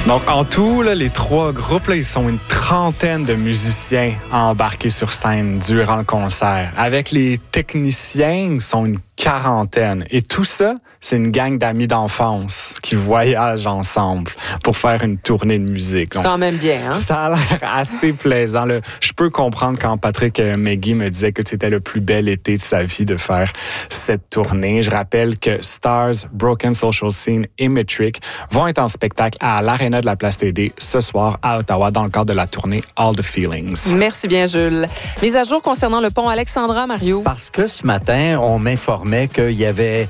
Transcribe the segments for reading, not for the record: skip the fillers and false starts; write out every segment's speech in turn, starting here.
Donc, en tout, là, les trois groupes, là, ils sont une trentaine de musiciens embarqués sur scène durant le concert. Avec les techniciens, ils sont une quarantaine. Et tout ça, c'est une gang d'amis d'enfance qui voyagent ensemble pour faire une tournée de musique. C'est quand même bien, hein? Ça a l'air assez plaisant. Là. Je peux comprendre quand Patrick Maggie me disait que c'était le plus bel été de sa vie de faire cette tournée. Je rappelle que Stars, Broken Social Scene et Metric vont être en spectacle à l'Arena de la Place TD ce soir à Ottawa dans le cadre de la tournée All the Feelings. Merci bien, Jules. Mise à jour concernant le pont Alexandra, Mario. Parce que ce matin, on m'informait qu'il y avait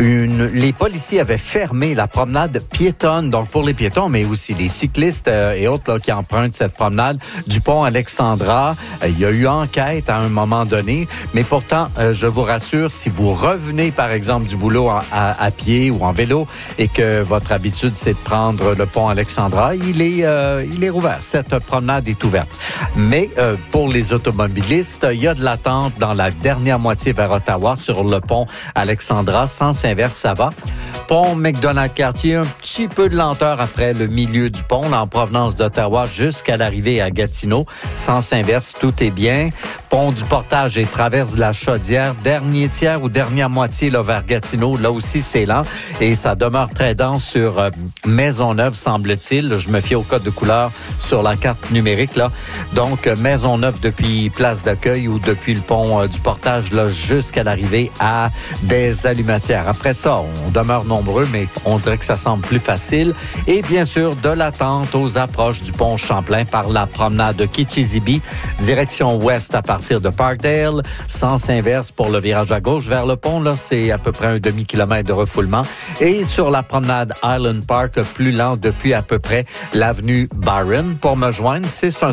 les policiers avaient fermé la promenade piétonne, donc pour les piétons, mais aussi les cyclistes et autres là, qui empruntent cette promenade du pont Alexandra. Il y a eu enquête à un moment donné, mais pourtant, je vous rassure, si vous revenez, par exemple, du boulot à pied ou en vélo et que votre habitude, c'est de prendre le pont Alexandra, il est rouvert. Cette promenade est ouverte. Mais pour les automobilistes, il y a de l'attente dans la dernière moitié vers Ottawa sur le pont Alexandra. Sens inverse, ça va. Pont McDonald-Cartier, un petit peu de lenteur après le milieu du pont, là, en provenance d'Ottawa jusqu'à l'arrivée à Gatineau. Sens inverse, tout est bien. Pont du Portage et traverse de la Chaudière. Dernier tiers ou dernière moitié là, vers Gatineau, là aussi, c'est lent. Et ça demeure très dense sur Maisonneuve, semble-t-il. Je me fie au code de couleur sur la carte numérique. Là. Donc, Maisonneuve depuis Place d'accueil ou depuis le pont du Portage là, jusqu'à l'arrivée à des Allumatières. Après ça, on demeure nombreux, mais on dirait que ça semble plus facile. Et bien sûr, de l'attente aux approches du pont Champlain par la promenade de Kichizibi, direction ouest à partir de Parkdale, sens inverse pour le virage à gauche vers le pont. Là, c'est à peu près un demi-kilomètre de refoulement. Et sur la promenade Island Park, plus lent depuis à peu près l'avenue Byron. Pour me joindre,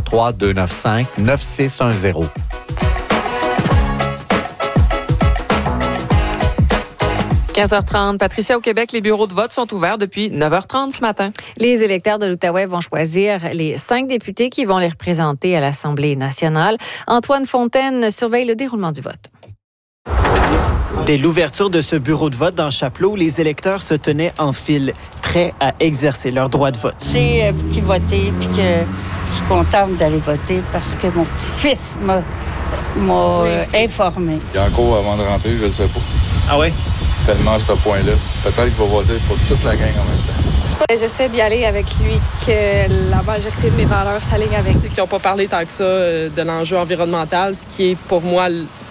613-295-9610. 15h30. Patricia, au Québec, les bureaux de vote sont ouverts depuis 9h30 ce matin. Les électeurs de l'Outaouais vont choisir les 5 députés qui vont les représenter à l'Assemblée nationale. Antoine Fontaine surveille le déroulement du vote. Dès l'ouverture de ce bureau de vote dans Chapleau, les électeurs se tenaient en file, prêts à exercer leur droit de vote. J'ai qui voter puis que je suis contente d'aller voter parce que mon petit-fils m'a informé. Il y a encore avant de rentrer, je ne sais pas. Ah ouais? Tellement à ce point-là. Peut-être que je vais voter pour toute la gang en même temps. J'essaie d'y aller avec lui, que la majorité de mes valeurs s'alignent avec. Qui n'ont pas parlé tant que ça de l'enjeu environnemental, ce qui est pour moi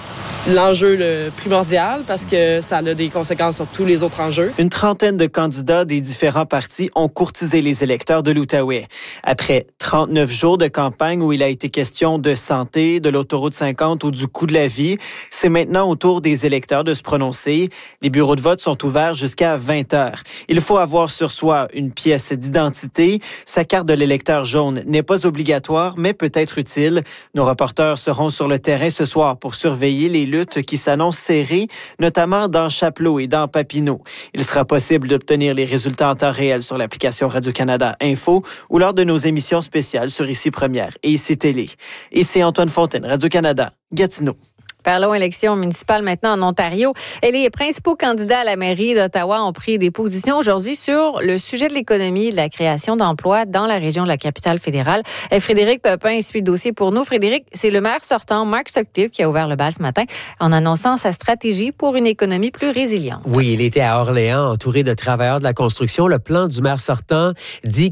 l'enjeu le primordial parce que ça a des conséquences sur tous les autres enjeux. Une trentaine de candidats des différents partis ont courtisé les électeurs de l'Outaouais. Après 39 jours de campagne où il a été question de santé, de l'autoroute 50 ou du coût de la vie, c'est maintenant au tour des électeurs de se prononcer. Les bureaux de vote sont ouverts jusqu'à 20 heures. Il faut avoir sur soi une pièce d'identité. Sa carte de l'électeur jaune n'est pas obligatoire, mais peut être utile. Nos reporters seront sur le terrain ce soir pour surveiller les lutte qui s'annonce serrée, notamment dans Chapleau et dans Papineau. Il sera possible d'obtenir les résultats en temps réel sur l'application Radio-Canada Info ou lors de nos émissions spéciales sur Ici Première et Ici Télé. Ici Antoine Fontaine, Radio-Canada, Gatineau. Parlons élections municipales maintenant en Ontario. Et les principaux candidats à la mairie d'Ottawa ont pris des positions aujourd'hui sur le sujet de l'économie et de la création d'emplois dans la région de la capitale fédérale. Et Frédéric Pepin suit le dossier pour nous. Frédéric, c'est le maire sortant, Mark Sutcliffe, qui a ouvert le bal ce matin en annonçant sa stratégie pour une économie plus résiliente. Oui, il était à Orléans, entouré de travailleurs de la construction. Le plan du maire sortant dit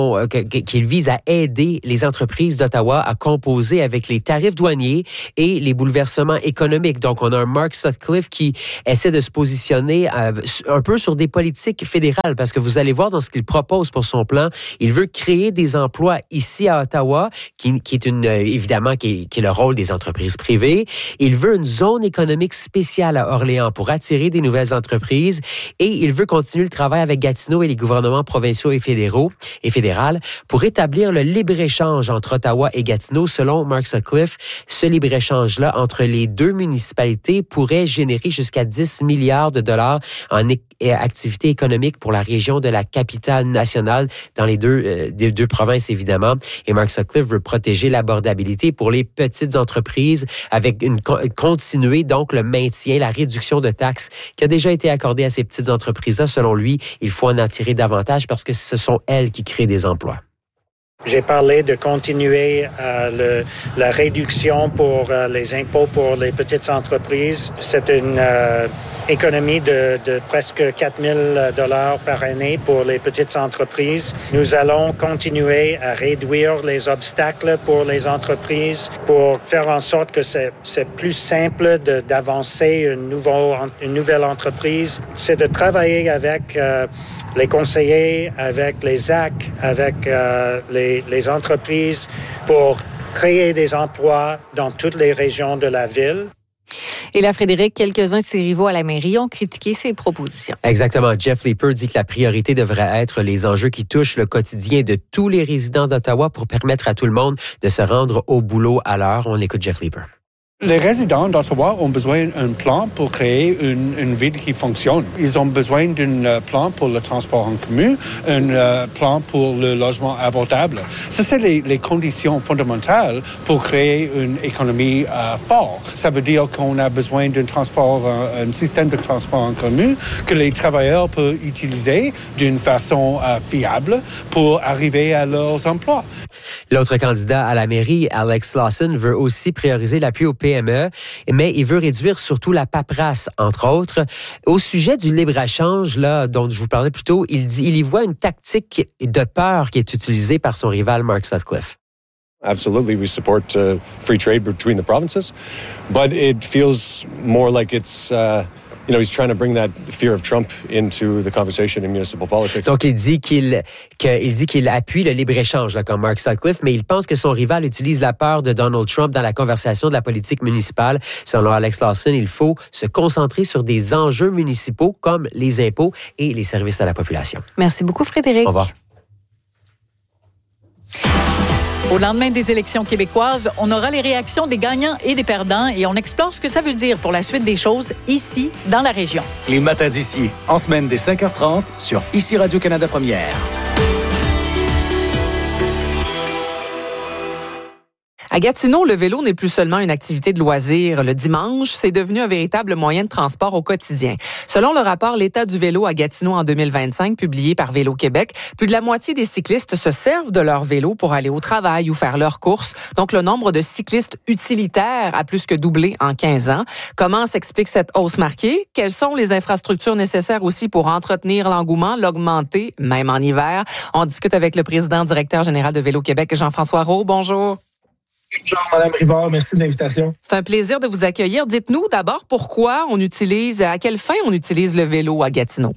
qu'il vise à aider les entreprises d'Ottawa à composer avec les tarifs douaniers et les bouleversements économique. Donc, on a un Mark Sutcliffe qui essaie de se positionner un peu sur des politiques fédérales parce que vous allez voir dans ce qu'il propose pour son plan, il veut créer des emplois ici à Ottawa, qui est évidemment qui est le rôle des entreprises privées. Il veut une zone économique spéciale à Orléans pour attirer des nouvelles entreprises et il veut continuer le travail avec Gatineau et les gouvernements provinciaux et fédéraux et fédéral pour établir le libre-échange entre Ottawa et Gatineau. Selon Mark Sutcliffe, ce libre-échange-là entre les 2 municipalités pourrait générer jusqu'à 10 milliards de dollars en activités économiques pour la région de la capitale nationale dans les deux provinces, évidemment. Et Mark Sutcliffe veut protéger l'abordabilité pour les petites entreprises avec continuer donc le maintien, la réduction de taxes qui a déjà été accordée à ces petites entreprises-là. Selon lui, il faut en attirer davantage parce que ce sont elles qui créent des emplois. J'ai parlé de continuer la réduction pour les impôts pour les petites entreprises. C'est une économie de presque 4 000 $ par année pour les petites entreprises. Nous allons continuer à réduire les obstacles pour les entreprises pour faire en sorte que c'est plus simple d'avancer une nouvelle entreprise. C'est de travailler avec les conseillers, avec les AC, avec les entreprises pour créer des emplois dans toutes les régions de la ville. Et là, Frédéric, quelques-uns de ses rivaux à la mairie ont critiqué ses propositions. Exactement. Jeff Leeper dit que la priorité devrait être les enjeux qui touchent le quotidien de tous les résidents d'Ottawa pour permettre à tout le monde de se rendre au boulot à l'heure. On écoute Jeff Leeper. Les résidents d'Ottawa ont besoin d'un plan pour créer une ville qui fonctionne. Ils ont besoin d'un plan pour le transport en commun, un plan pour le logement abordable. Ça, c'est les conditions fondamentales pour créer une économie forte. Ça veut dire qu'on a besoin un système de transport en commun que les travailleurs peuvent utiliser d'une façon fiable pour arriver à leurs emplois. L'autre candidat à la mairie, Alex Lawson, veut aussi prioriser l'appui aux PME, mais il veut réduire surtout la paperasse, entre autres. Au sujet du libre-échange, là, dont je vous parlais plus tôt, il y voit une tactique de peur qui est utilisée par son rival Mark Sutcliffe. Absolutely, we support free trade between the provinces, but it feels more like it's he's trying to bring that fear of Trump into the conversation in municipal politics. Donc, il dit qu'il appuie le libre-échange, là, comme Mark Sutcliffe, mais il pense que son rival utilise la peur de Donald Trump dans la conversation de la politique municipale. Selon Alex Lawson, il faut se concentrer sur des enjeux municipaux comme les impôts et les services à la population. Merci beaucoup, Frédéric. Au revoir. Au lendemain des élections québécoises, on aura les réactions des gagnants et des perdants et on explore ce que ça veut dire pour la suite des choses ici, dans la région. Les matins d'ici, en semaine dès 5h30 sur ICI Radio-Canada Première. À Gatineau, le vélo n'est plus seulement une activité de loisir. Le dimanche, c'est devenu un véritable moyen de transport au quotidien. Selon le rapport L'état du vélo à Gatineau en 2025, publié par Vélo Québec, plus de la moitié des cyclistes se servent de leur vélo pour aller au travail ou faire leurs courses. Donc, le nombre de cyclistes utilitaires a plus que doublé en 15 ans. Comment s'explique cette hausse marquée? Quelles sont les infrastructures nécessaires aussi pour entretenir l'engouement, l'augmenter, même en hiver? On discute avec le président directeur général de Vélo Québec, Jean-François Rault. Bonjour. Bonjour, Mme Rivard. Merci de l'invitation. C'est un plaisir de vous accueillir. Dites-nous d'abord à quelle fin on utilise le vélo à Gatineau?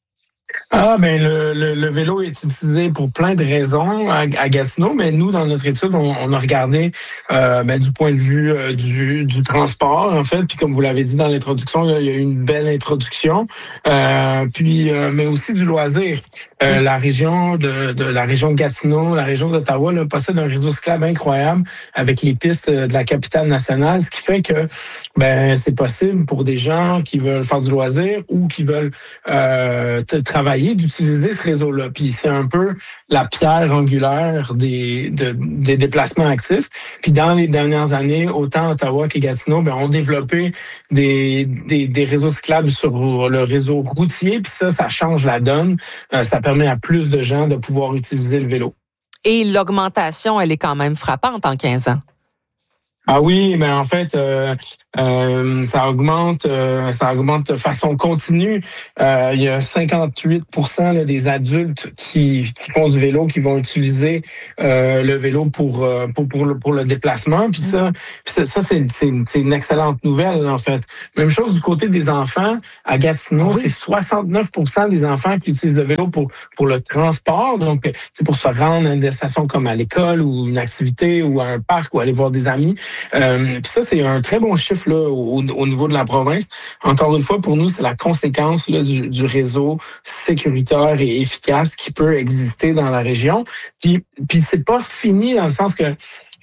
Le vélo est utilisé pour plein de raisons à Gatineau, mais nous, dans notre étude, on a regardé du point de vue du transport, en fait. Puis comme vous l'avez dit dans l'introduction, il y a eu une belle introduction. Mais aussi du loisir. La région de Gatineau, la région d'Ottawa, là, possède un réseau cyclable incroyable avec les pistes de la capitale nationale, ce qui fait que c'est possible pour des gens qui veulent faire du loisir ou qui veulent travailler d'utiliser ce réseau-là. Puis c'est un peu la pierre angulaire des déplacements actifs. Puis dans les dernières années, autant Ottawa que Gatineau ont développé des réseaux cyclables sur le réseau routier. Puis ça change la donne. Ça permet à plus de gens de pouvoir utiliser le vélo. Et l'augmentation, elle est quand même frappante en 15 ans. Ah oui, mais en fait, ça augmente de façon continue. Il y a 58% là, des adultes qui font du vélo, qui vont utiliser le vélo pour le déplacement. Puis ça c'est une excellente nouvelle en fait. Même chose du côté des enfants. À Gatineau, c'est 69% des enfants qui utilisent le vélo pour le transport. Donc, c'est pour se rendre à une destination comme à l'école ou une activité ou à un parc ou aller voir des amis. Puis ça, c'est un très bon chiffre là, au niveau de la province. Encore une fois, pour nous, c'est la conséquence là, du réseau sécuritaire et efficace qui peut exister dans la région. Puis c'est pas fini dans le sens que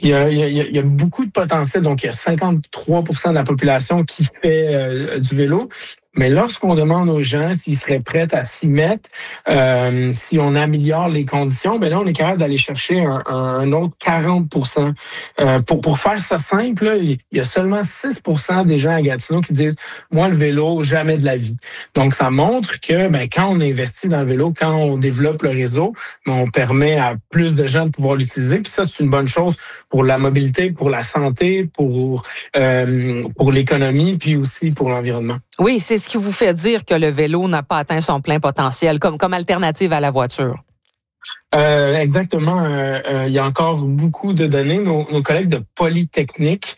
Il y a beaucoup de potentiel. Donc, il y a 53% de la population qui fait du vélo. Mais lorsqu'on demande aux gens s'ils seraient prêts à s'y mettre, si on améliore les conditions, ben là, on est capable d'aller chercher un autre 40%. Pour faire ça simple, là, il y a seulement 6% des gens à Gatineau qui disent « Moi, le vélo, jamais de la vie ». Donc, ça montre que quand on investit dans le vélo, quand on développe le réseau, on permet à plus de gens de pouvoir l'utiliser. Puis ça, c'est une bonne chose pour la mobilité, pour la santé, pour l'économie, puis aussi pour l'environnement. Oui, c'est ce qui vous fait dire que le vélo n'a pas atteint son plein potentiel comme alternative à la voiture. Exactement. Il y a encore beaucoup de données. Nos collègues de Polytechnique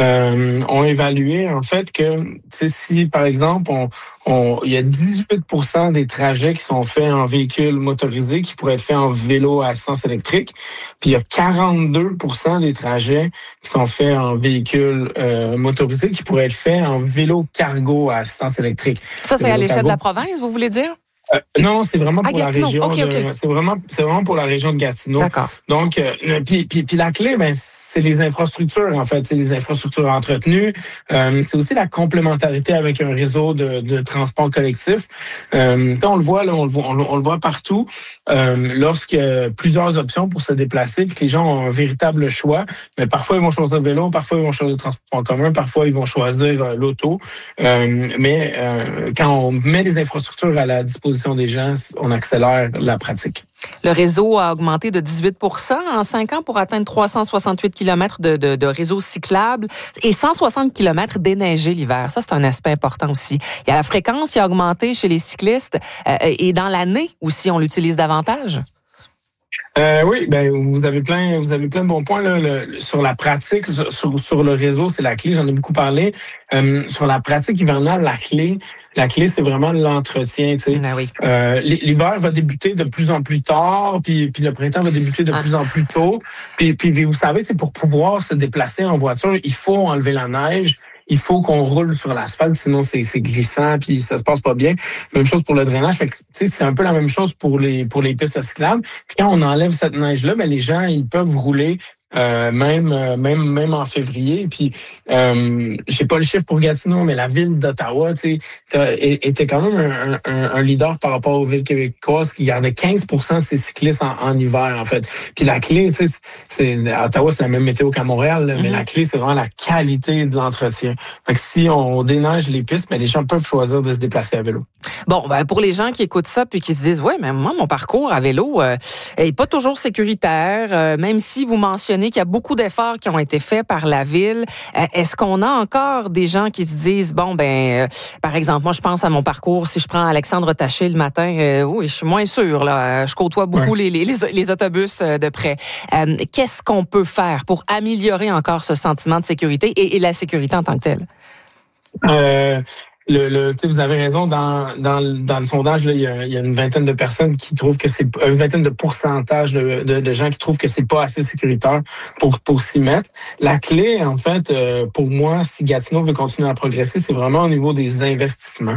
ont évalué en fait que si par exemple il y a 18% des trajets qui sont faits en véhicule motorisé qui pourraient être faits en vélo à assistance électrique, puis il y a 42% des trajets qui sont faits en véhicule motorisé qui pourraient être faits en vélo cargo à assistance électrique. Ça, c'est à l'échelle de la province, vous voulez dire? Non, c'est vraiment pour Gatineau. la région. Okay. C'est vraiment pour la région de Gatineau. D'accord. Donc, puis la clé, c'est les infrastructures en fait, c'est les infrastructures entretenues. C'est aussi la complémentarité avec un réseau de transport collectif. On le voit là, on le voit partout. Lorsqu'il y a plusieurs options pour se déplacer, puis que les gens ont un véritable choix, mais parfois ils vont choisir le vélo, parfois ils vont choisir le transport en commun, parfois ils vont choisir l'auto. Mais quand on met des infrastructures à la disposition des gens, on accélère la pratique. Le réseau a augmenté de 18% en 5 ans pour atteindre 368 km de réseau cyclable et 160 km déneigés l'hiver. Ça, c'est un aspect important aussi. Il y a la fréquence qui a augmenté chez les cyclistes et dans l'année aussi, on l'utilise davantage. Oui, vous avez plein de bons points là, sur la pratique, sur le réseau, c'est la clé. J'en ai beaucoup parlé. Sur la pratique hivernale, la clé, c'est vraiment l'entretien. Oui. L'hiver va débuter de plus en plus tard, puis le printemps va débuter de plus en plus tôt. Puis vous savez, pour pouvoir se déplacer en voiture, il faut enlever la neige. Il faut qu'on roule sur l'asphalte, sinon c'est glissant puis ça se passe pas bien. Même chose pour le drainage. Fait que, c'est un peu la même chose pour les pistes cyclables. Puis quand on enlève cette neige-là, les gens ils peuvent rouler même en février. Puis j'ai pas le chiffre pour Gatineau, mais la ville d'Ottawa, était quand même un leader par rapport aux villes québécoises qui gardait 15% de ses cyclistes en hiver, en fait. Puis la clé, à Ottawa, c'est la même météo qu'à Montréal, là, mais la clé, c'est vraiment la qualité de l'entretien. Fait que si on déneige les pistes, les gens peuvent choisir de se déplacer à vélo. Bon, pour les gens qui écoutent ça puis qui se disent, ouais, mais moi, mon parcours à vélo est pas toujours sécuritaire, même si vous mentionnez qu'il y a beaucoup d'efforts qui ont été faits par la ville. Est-ce qu'on a encore des gens qui se disent, par exemple, moi, je pense à mon parcours, si je prends Alexandre Taché le matin, oui, je suis moins sûre, là. Je côtoie beaucoup les autobus de près. Qu'est-ce qu'on peut faire pour améliorer encore ce sentiment de sécurité et la sécurité en tant que telle? Vous avez raison, dans le sondage, là, il y a une vingtaine de personnes qui trouvent que c'est une vingtaine de pourcentage de gens qui trouvent que c'est pas assez sécuritaire pour s'y mettre. La clé, en fait, pour moi, si Gatineau veut continuer à progresser, c'est vraiment au niveau des investissements.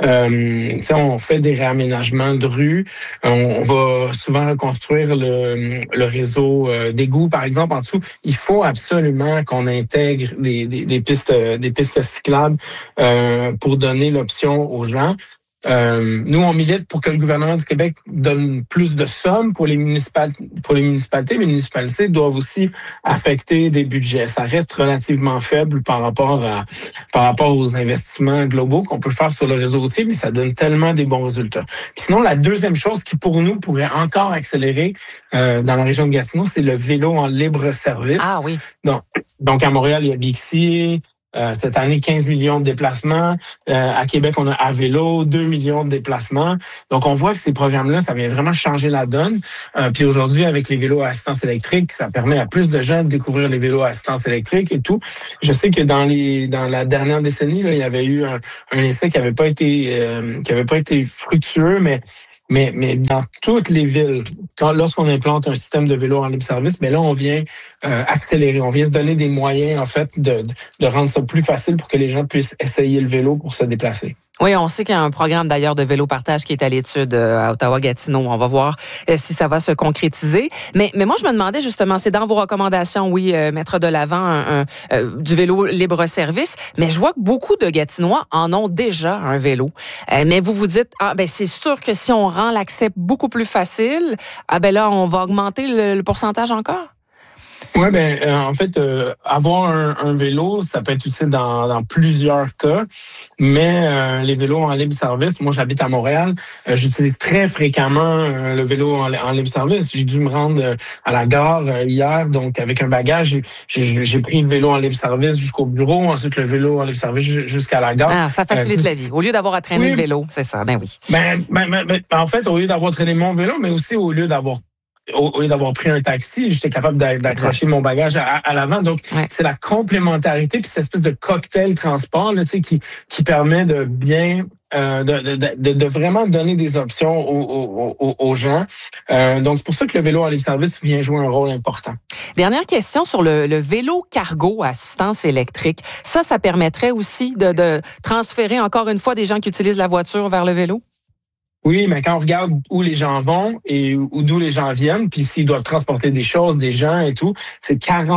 On fait des réaménagements de rues, on va souvent reconstruire le réseau d'égouts, par exemple, en dessous. Il faut absolument qu'on intègre des pistes cyclables pour donner l'option aux gens. Nous, on milite pour que le gouvernement du Québec donne plus de sommes pour les municipalités. Les municipalités doivent aussi affecter des budgets. Ça reste relativement faible par rapport aux investissements globaux qu'on peut faire sur le réseau routier, mais ça donne tellement des bons résultats. Puis sinon, la deuxième chose qui, pour nous, pourrait encore accélérer dans la région de Gatineau, c'est le vélo en libre service. Ah oui. Donc à Montréal, il y a Bixi. Cette année, 15 millions de déplacements. À Québec, on a à vélo, 2 millions de déplacements. Donc, on voit que ces programmes-là, ça vient vraiment changer la donne. Puis aujourd'hui, avec les vélos à assistance électrique, ça permet à plus de gens de découvrir les vélos à assistance électrique et tout. Je sais que dans la dernière décennie, là, il y avait eu un essai qui avait pas été fructueux, mais dans toutes les villes, lorsqu'on implante un système de vélo en libre service, là, on vient accélérer. On vient se donner des moyens, en fait, de rendre ça plus facile pour que les gens puissent essayer le vélo pour se déplacer. Oui, on sait qu'il y a un programme d'ailleurs de vélo partage qui est à l'étude à Ottawa-Gatineau. On va voir si ça va se concrétiser. Mais moi, je me demandais justement, c'est dans vos recommandations, oui, mettre de l'avant du vélo libre-service, mais je vois que beaucoup de Gatinois en ont déjà un vélo. Mais vous vous dites, c'est sûr que si on rend l'accès beaucoup plus facile, là, on va augmenter le pourcentage encore? Oui, en fait, avoir un vélo, ça peut être utile dans plusieurs cas, mais les vélos en libre-service, moi j'habite à Montréal, j'utilise très fréquemment le vélo en libre-service. J'ai dû me rendre à la gare hier, donc avec un bagage, j'ai pris le vélo en libre-service jusqu'au bureau, ensuite le vélo en libre-service jusqu'à la gare. Ça facilite la vie. Au lieu d'avoir à traîner le vélo, c'est ça, oui. En fait, au lieu d'avoir traîné mon vélo, mais aussi au lieu d'avoir pris un taxi, j'étais capable d'accrocher mon bagage à l'avant. Donc, c'est la complémentarité puis cette espèce de cocktail transport là, qui permet de bien de vraiment donner des options aux gens. Donc, c'est pour ça que le vélo en libre-service vient jouer un rôle important. Dernière question sur le vélo cargo à assistance électrique. Ça permettrait aussi de transférer encore une fois des gens qui utilisent la voiture vers le vélo? Oui, mais quand on regarde où les gens vont et d'où les gens viennent, puis s'ils doivent transporter des choses, des gens et tout, c'est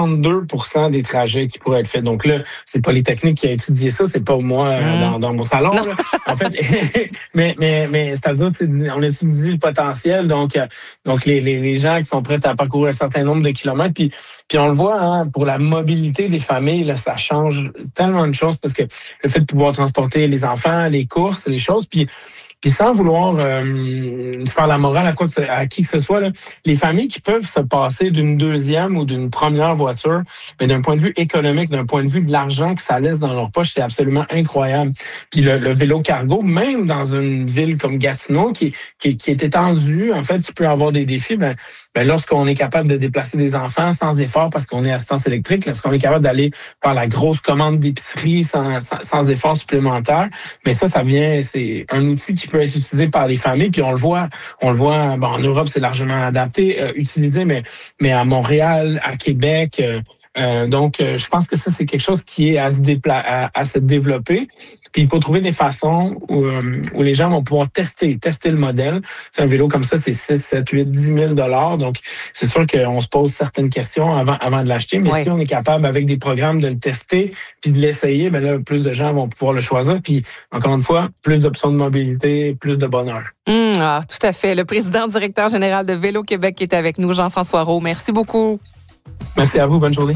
42% des trajets qui pourraient être faits. Donc là, c'est Polytechnique qui a étudié ça, c'est pas moi dans mon salon. Là. En fait, mais c'est-à-dire, on étudie le potentiel, donc les gens qui sont prêts à parcourir un certain nombre de kilomètres, puis on le voit, pour la mobilité des familles, là, ça change tellement de choses parce que le fait de pouvoir transporter les enfants, les courses, les choses, puis sans vouloir faire la morale à qui que ce soit, là, les familles qui peuvent se passer d'une deuxième ou d'une première voiture, mais d'un point de vue économique, d'un point de vue de l'argent que ça laisse dans leur poche, c'est absolument incroyable. Puis le vélo cargo, même dans une ville comme Gatineau, qui est étendue, en fait, qui peut avoir des défis, lorsqu'on est capable de déplacer des enfants sans effort parce qu'on est à assistance électrique, lorsqu'on est capable d'aller faire la grosse commande d'épicerie sans effort supplémentaire, mais ça vient, c'est un outil qui peut être utilisé par les familles, puis on le voit, en Europe, c'est largement adapté, utilisé, mais à Montréal, à Québec, donc je pense que ça, c'est quelque chose qui est à se développer. Puis il faut trouver des façons où les gens vont pouvoir tester le modèle. C'est un vélo comme ça, c'est 6, 7, 8, 10 000 $. Donc, c'est sûr qu'on se pose certaines questions avant de l'acheter. Mais si on est capable, avec des programmes, de le tester puis de l'essayer, là, plus de gens vont pouvoir le choisir. Puis, encore une fois, plus d'options de mobilité, plus de bonheur. Tout à fait. Le président directeur général de Vélo Québec est avec nous, Jean-François Roux. Merci beaucoup. Merci à vous. Bonne journée.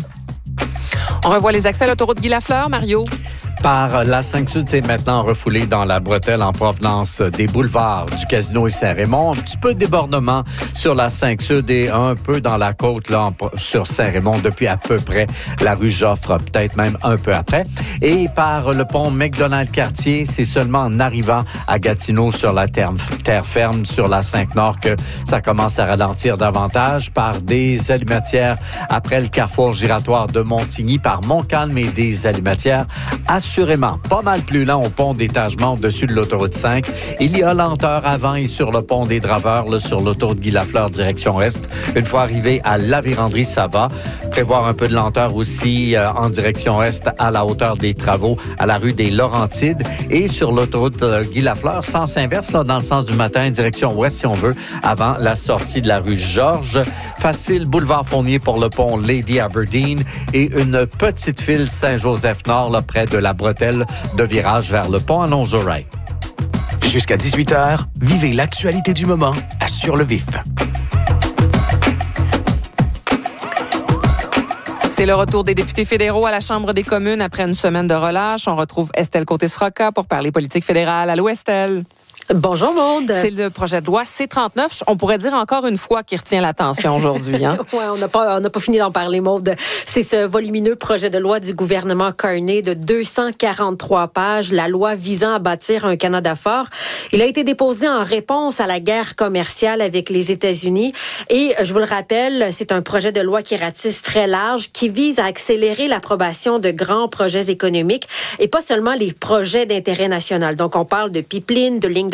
On revoit les accès à l'autoroute Guy Lafleur, Mario. Par la 5 Sud, c'est maintenant refoulé dans la bretelle en provenance des boulevards du Casino et Saint-Raymond. Un petit peu de débordement sur la 5 Sud et un peu dans la côte là sur Saint-Raymond depuis à peu près la rue Joffre, peut-être même un peu après. Et par le pont McDonald-Cartier, c'est seulement en arrivant à Gatineau sur la terre ferme sur la 5 Nord que ça commence à ralentir davantage par des allumatières après le carrefour giratoire de Montigny, par Montcalm et des allumatières assurément pas mal plus lent au pont d'étagement au-dessus de l'autoroute 5. Il y a lenteur avant et sur le pont des Draveurs, là, sur l'autoroute Guy Lafleur, direction Est. Une fois arrivé à la Vérandrie, ça va. Prévoir un peu de lenteur aussi en direction Est à la hauteur des travaux à la rue des Laurentides. Et sur l'autoroute Guy Lafleur, sens inverse, là, dans le sens du matin, direction Ouest, si on veut, avant la sortie de la rue Georges. Facile, boulevard Fournier pour le pont Lady Aberdeen et une petite file Saint-Joseph-Nord, là, près de la bretelle de virage vers le pont Alonzo-Wright. Jusqu'à 18h, vivez l'actualité du moment à Sur le Vif. C'est le retour des députés fédéraux à la Chambre des communes après une semaine de relâche. On retrouve Estelle Côté-Sroka pour parler politique fédérale. Allô, Estelle? Bonjour, Maude. C'est le projet de loi C-39. On pourrait dire encore une fois qu'il retient l'attention aujourd'hui. Hein? Oui, on n'a pas fini d'en parler, Maude. C'est ce volumineux projet de loi du gouvernement Carney de 243 pages, la loi visant à bâtir un Canada fort. Il a été déposé en réponse à la guerre commerciale avec les États-Unis. Et je vous le rappelle, c'est un projet de loi qui ratisse très large, qui vise à accélérer l'approbation de grands projets économiques et pas seulement les projets d'intérêt national. Donc, on parle de pipeline, de lignes de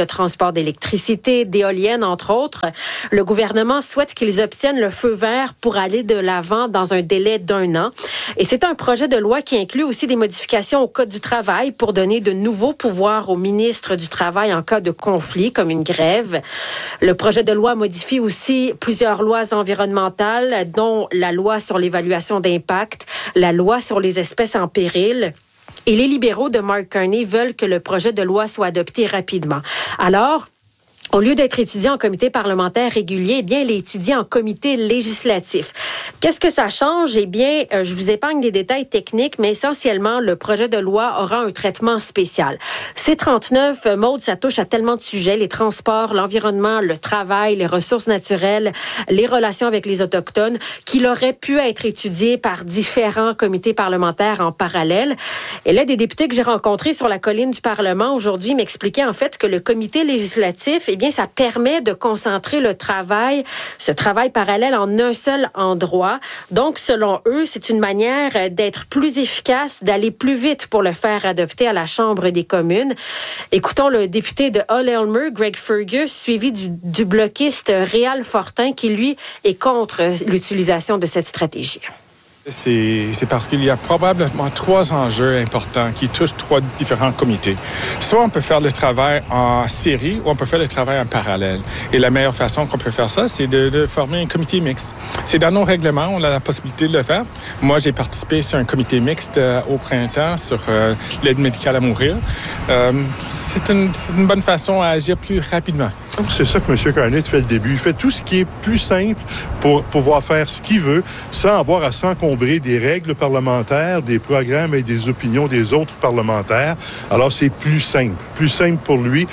de transport d'électricité, d'éoliennes, entre autres. Le gouvernement souhaite qu'ils obtiennent le feu vert pour aller de l'avant dans un délai d'1 an. Et c'est un projet de loi qui inclut aussi des modifications au Code du travail pour donner de nouveaux pouvoirs au ministre du Travail en cas de conflit, comme une grève. Le projet de loi modifie aussi plusieurs lois environnementales, dont la loi sur l'évaluation d'impact, la loi sur les espèces en péril. Et les libéraux de Mark Carney veulent que le projet de loi soit adopté rapidement. Alors, au lieu d'être étudié en comité parlementaire régulier, eh bien, il est étudié en comité législatif. Qu'est-ce que ça change? Eh bien, je vous épargne les détails techniques, mais essentiellement, le projet de loi aura un traitement spécial. C-39, Maude, ça touche à tellement de sujets, les transports, l'environnement, le travail, les ressources naturelles, les relations avec les Autochtones, qu'il aurait pu être étudié par différents comités parlementaires en parallèle. Et là, des députés que j'ai rencontrés sur la colline du Parlement aujourd'hui m'expliquaient en fait que le comité législatif, eh bien, ça permet de concentrer ce travail parallèle en un seul endroit. Donc, selon eux, c'est une manière d'être plus efficace, d'aller plus vite pour le faire adopter à la Chambre des communes. Écoutons le député de Hull-Aylmer, Greg Fergus, suivi du bloquiste Réal Fortin, qui, lui, est contre l'utilisation de cette stratégie. C'est parce qu'il y a probablement 3 enjeux importants qui touchent 3 différents comités. Soit on peut faire le travail en série ou on peut faire le travail en parallèle. Et la meilleure façon qu'on peut faire ça, c'est de former un comité mixte. C'est dans nos règlements, on a la possibilité de le faire. Moi, j'ai participé sur un comité mixte au printemps sur l'aide médicale à mourir. C'est une bonne façon à agir plus rapidement. C'est ça que M. Carney fait le début. Il fait tout ce qui est plus simple pour pouvoir faire ce qu'il veut sans avoir à s'encombrer des règles parlementaires, des programmes et des opinions des autres parlementaires. Alors, c'est plus simple pour lui.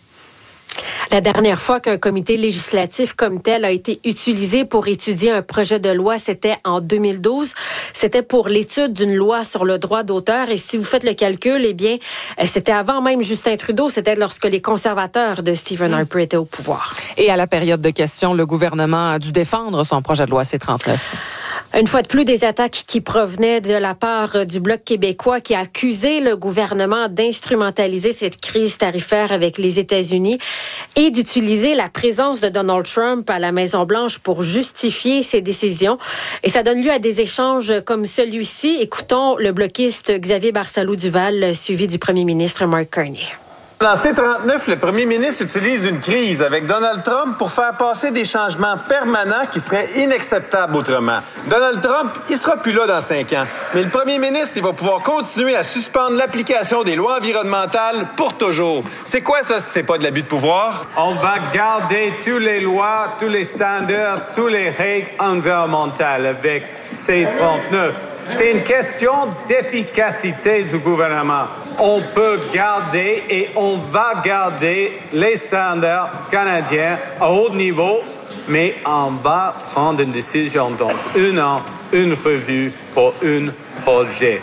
La dernière fois qu'un comité législatif comme tel a été utilisé pour étudier un projet de loi, c'était en 2012. C'était pour l'étude d'une loi sur le droit d'auteur. Et si vous faites le calcul, eh bien, c'était avant même Justin Trudeau. C'était lorsque les conservateurs de Stephen Harper étaient au pouvoir. Et à la période de questions, le gouvernement a dû défendre son projet de loi C-39. Une fois de plus, des attaques qui provenaient de la part du Bloc québécois qui a accusé le gouvernement d'instrumentaliser cette crise tarifaire avec les États-Unis et d'utiliser la présence de Donald Trump à la Maison-Blanche pour justifier ses décisions. Et ça donne lieu à des échanges comme celui-ci. Écoutons le bloquiste Xavier Barsalou-Duval, suivi du premier ministre Mark Carney. Dans C-39, le premier ministre utilise une crise avec Donald Trump pour faire passer des changements permanents qui seraient inacceptables autrement. Donald Trump, il sera plus là dans 5 ans. Mais le premier ministre, il va pouvoir continuer à suspendre l'application des lois environnementales pour toujours. C'est quoi ça si c'est pas de l'abus de pouvoir? On va garder toutes les lois, tous les standards, toutes les règles environnementales avec C-39. C'est une question d'efficacité du gouvernement. On peut garder et on va garder les standards canadiens à haut niveau, mais on va prendre une décision dans 1 an, une revue pour un projet.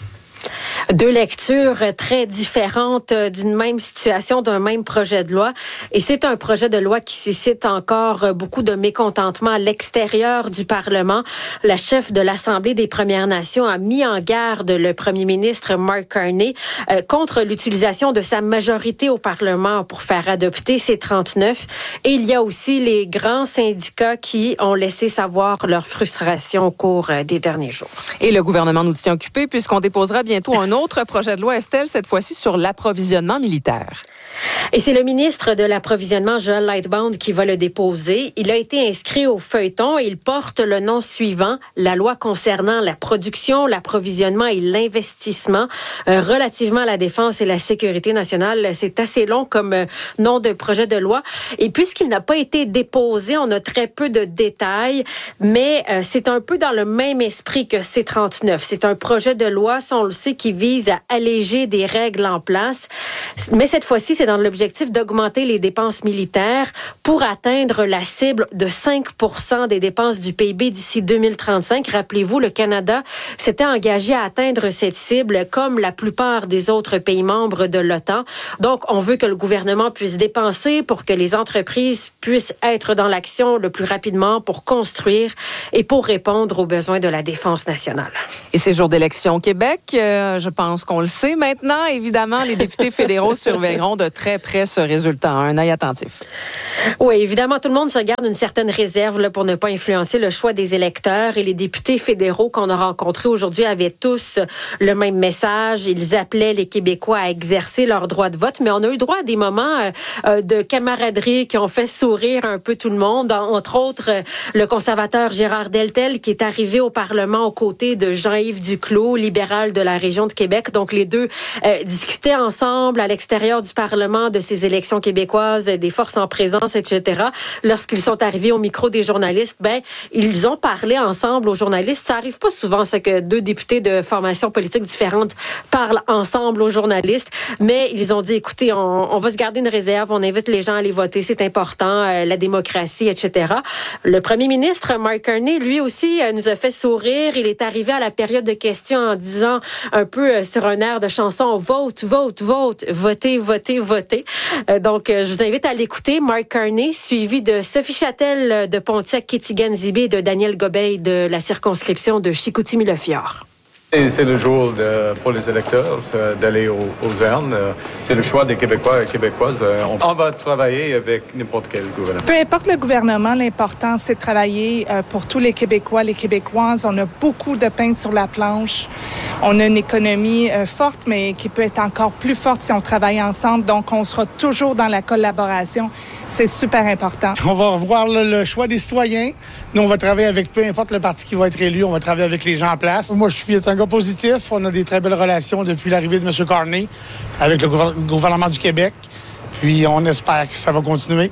2 lectures très différentes d'une même situation, d'un même projet de loi. Et c'est un projet de loi qui suscite encore beaucoup de mécontentement à l'extérieur du Parlement. La chef de l'Assemblée des Premières Nations a mis en garde le premier ministre Mark Carney contre l'utilisation de sa majorité au Parlement pour faire adopter C-39. Et il y a aussi les grands syndicats qui ont laissé savoir leur frustration au cours des derniers jours. Et le gouvernement nous tient occupés puisqu'on déposera bientôt un autre projet de loi, Estelle, cette fois-ci sur l'approvisionnement militaire. Et c'est le ministre de l'Approvisionnement, Joel Lightbound, qui va le déposer. Il a été inscrit au feuilleton et il porte le nom suivant, la loi concernant la production, l'approvisionnement et l'investissement relativement à la défense et la sécurité nationale. C'est assez long comme nom de projet de loi. Et puisqu'il n'a pas été déposé, on a très peu de détails, mais c'est un peu dans le même esprit que C-39. C'est un projet de loi, on le sait, qui vise à alléger des règles en place. Mais cette fois-ci, c'est dans l'objectif d'augmenter les dépenses militaires pour atteindre la cible de 5% des dépenses du PIB d'ici 2035. Rappelez-vous, le Canada s'était engagé à atteindre cette cible comme la plupart des autres pays membres de l'OTAN. Donc, on veut que le gouvernement puisse dépenser pour que les entreprises puissent être dans l'action le plus rapidement pour construire et pour répondre aux besoins de la défense nationale. Et ces jours d'élection au Québec, je pense qu'on le sait maintenant. Évidemment, les députés fédéraux surveilleront de très près ce résultat. Un œil attentif. Oui, évidemment, tout le monde se garde une certaine réserve là, pour ne pas influencer le choix des électeurs. Et les députés fédéraux qu'on a rencontrés aujourd'hui avaient tous le même message. Ils appelaient les Québécois à exercer leur droit de vote. Mais on a eu droit à des moments de camaraderie qui ont fait sourire un peu tout le monde. Entre autres, le conservateur Gérard Deltel qui est arrivé au Parlement aux côtés de Jean-Yves Duclos, libéral de la région de Québec. Donc, les deux discutaient ensemble à l'extérieur du Parlement de ces élections québécoises, des forces en présence, etc. Lorsqu'ils sont arrivés au micro des journalistes, ils ont parlé ensemble aux journalistes. Ça arrive pas souvent, ça, que deux députés de formations politiques différentes parlent ensemble aux journalistes, mais ils ont dit, écoutez, on va se garder une réserve, on invite les gens à aller voter, c'est important, la démocratie, etc. Le premier ministre, Mark Carney, lui aussi, nous a fait sourire. Il est arrivé à la période de questions en disant un peu sur un air de chanson, vote, vote, vote, votez, votez, votez. Donc, je vous invite à l'écouter. Mark Carney, suivi de Sophie Châtel de Pontiac-Quétigan-Zibé et de Daniel Gobeil de la circonscription de Chicoutimi-Le-Fjord. Et c'est le jour pour les électeurs d'aller aux urnes. C'est le choix des Québécois et Québécoises. On va travailler avec n'importe quel gouvernement. Peu importe le gouvernement, l'important, c'est de travailler pour tous les Québécois, les Québécoises. On a beaucoup de pain sur la planche. On a une économie forte, mais qui peut être encore plus forte si on travaille ensemble. Donc, on sera toujours dans la collaboration. C'est super important. On va revoir le choix des citoyens. Nous, on va travailler avec peu importe le parti qui va être élu. On va travailler avec les gens en place. Moi, je suis un gars positif. On a des très belles relations depuis l'arrivée de M. Carney avec le gouvernement du Québec. Puis, on espère que ça va continuer.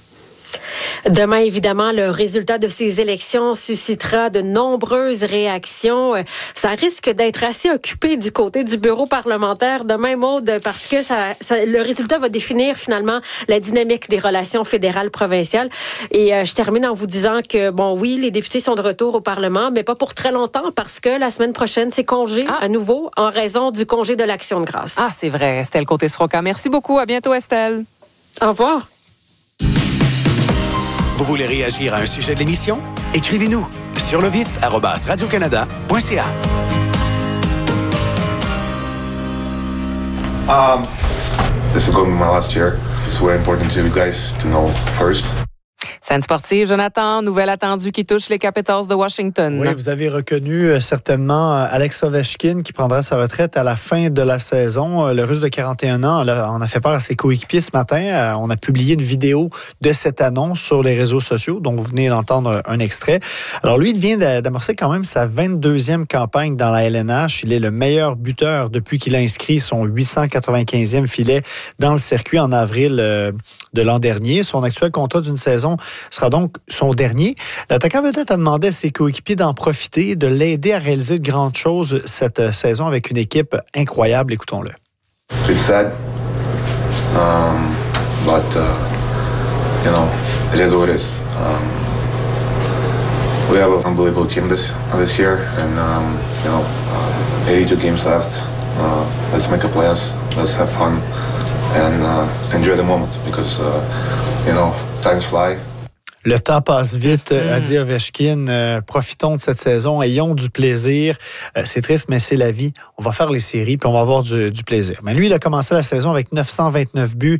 Demain, évidemment, le résultat de ces élections suscitera de nombreuses réactions. Ça risque d'être assez occupé du côté du bureau parlementaire demain, Maude, parce que le résultat va définir finalement la dynamique des relations fédérales-provinciales. Et je termine en vous disant que, bon, oui, les députés sont de retour au Parlement, mais pas pour très longtemps parce que la semaine prochaine, c'est congé à nouveau en raison du congé de l'Action de grâce. Ah, c'est vrai. Estelle Côté-Sroca. Merci beaucoup. À bientôt, Estelle. Au revoir. Vous voulez réagir à un sujet de l'émission? Écrivez-nous sur @radiocanada.ca. This is going to be my last year. It's very important to you guys to know first. Scène sportive, Jonathan, nouvelle attendue qui touche les Capitals de Washington. Oui, vous avez reconnu certainement Alex Ovechkin qui prendra sa retraite à la fin de la saison. Le Russe de 41 ans, on a fait peur à ses coéquipiers ce matin. On a publié une vidéo de cette annonce sur les réseaux sociaux, dont vous venez d'entendre un extrait. Alors lui, il vient d'amorcer quand même sa 22e campagne dans la LNH. Il est le meilleur buteur depuis qu'il a inscrit son 895e filet dans le circuit en avril de l'an dernier. Son actuel contrat d'une saison sera donc son dernier. L'attaquant vedette a demandé à ses coéquipiers d'en profiter, de l'aider à réaliser de grandes choses cette saison avec une équipe incroyable. Écoutons-le. It's sad, but you know, it is what it is. We have an unbelievable team this year, and you know, 82 games left. Let's make a playoffs. Let's have fun and enjoy the moment because you know, times fly. Le temps passe vite, a dit Ovechkin. Profitons de cette saison, ayons du plaisir. C'est triste, mais c'est la vie. On va faire les séries, puis on va avoir du plaisir. Mais lui, il a commencé la saison avec 929 buts,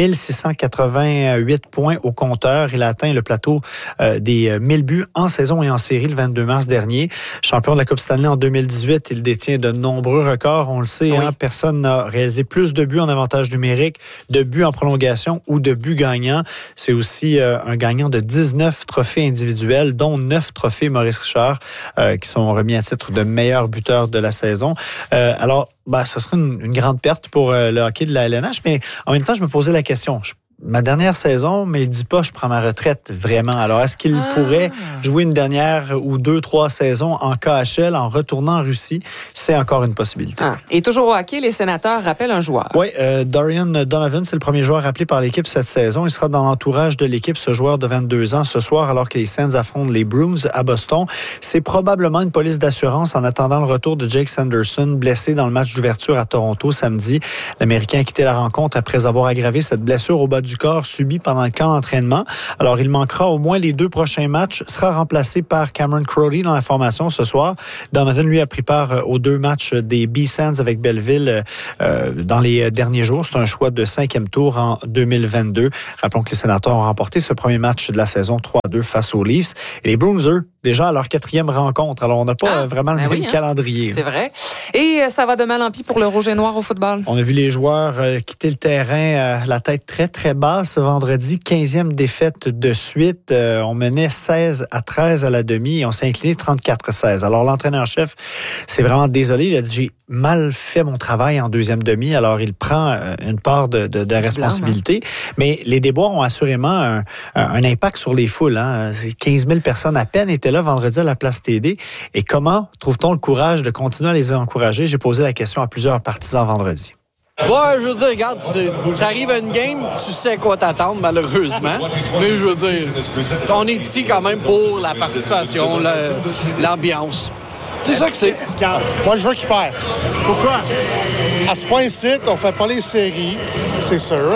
1688 points au compteur. Il a atteint le plateau des 1000 buts en saison et en série le 22 mars dernier. Champion de la Coupe Stanley en 2018, il détient de nombreux records. On le sait, oui. Personne n'a réalisé plus de buts en avantage numérique, de buts en prolongation ou de buts gagnants. C'est aussi un gagnant de 19 trophées individuels, dont 9 trophées Maurice Richard, qui sont remis à titre de meilleur buteur de la saison. Alors, ce serait une grande perte pour le hockey de la LNH, mais en même temps, je me posais la question. Ma dernière saison, mais il dit pas je prends ma retraite vraiment. Alors, est-ce qu'il pourrait jouer une dernière ou 2-3 saisons en KHL en retournant en Russie? C'est encore une possibilité. Et toujours au hockey, les Sénateurs rappellent un joueur. Oui, Dorian Donovan, c'est le premier joueur rappelé par l'équipe cette saison. Il sera dans l'entourage de l'équipe, ce joueur de 22 ans, ce soir, alors que les Sens affrontent les Bruins à Boston. C'est probablement une police d'assurance en attendant le retour de Jake Sanderson, blessé dans le match d'ouverture à Toronto samedi. L'Américain a quitté la rencontre après avoir aggravé cette blessure au bas du du corps subi pendant le camp d'entraînement. Alors, il manquera au moins les 2 prochains matchs. Sera remplacé par Cameron Crowley dans la formation ce soir. Donovan, lui, a pris part aux 2 matchs des B-Sands avec Belleville dans les derniers jours. C'est un choix de 5e tour en 2022. Rappelons que les Sénateurs ont remporté ce premier match de la saison 3-2 face aux Leafs. Et les Bruins, eux, déjà à leur 4e rencontre. Alors, on n'a pas vraiment le même calendrier. C'est vrai. Et ça va de mal en pis pour le Rouge et Noir au football. On a vu les joueurs quitter le terrain la tête très, très basse ce vendredi. 15e défaite de suite. On menait 16-13 à la demi et on s'est incliné 34-16. Alors, l'entraîneur-chef s'est vraiment désolé. Il a dit, j'ai mal fait mon travail en deuxième demi. Alors, il prend une part de responsabilité. Mais les déboires ont assurément un impact sur les foules. 15 000 personnes à peine étaient là vendredi à la place TD. Et comment trouve-t-on le courage de continuer à les encourager? J'ai posé la question à plusieurs partisans vendredi. Ouais, je veux dire, regarde, t'arrives à une game, tu sais quoi t'attendre, malheureusement. Mais je veux dire, on est ici quand même pour la participation, l'ambiance. C'est ça que c'est. Moi, je veux qu'il perd. Pourquoi? À ce point-ci, on fait pas les séries, c'est sûr.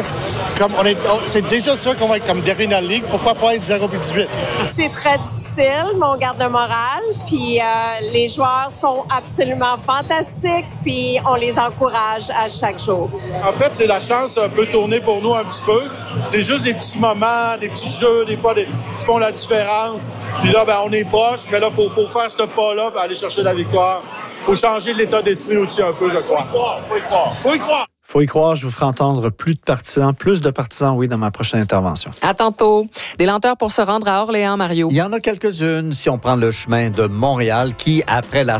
C'est déjà sûr qu'on va être comme dernier dans la ligue. Pourquoi pas être 0-18? C'est très difficile, mais on garde le moral. Puis les joueurs sont absolument fantastiques. Puis on les encourage à chaque jour. En fait, c'est la chance peut tourner pour nous un petit peu. C'est juste des petits moments, des petits jeux, des fois qui font la différence. Puis là, on est proche, mais là, faut faire ce pas-là pour aller chercher la victoire. Faut changer l'état d'esprit aussi un peu, je crois. Faut y croire. Faut y croire, je vous ferai entendre plus de partisans, oui, dans ma prochaine intervention. À tantôt. Des lenteurs pour se rendre à Orléans, Mario. Il y en a quelques-unes si on prend le chemin de Montréal qui, après la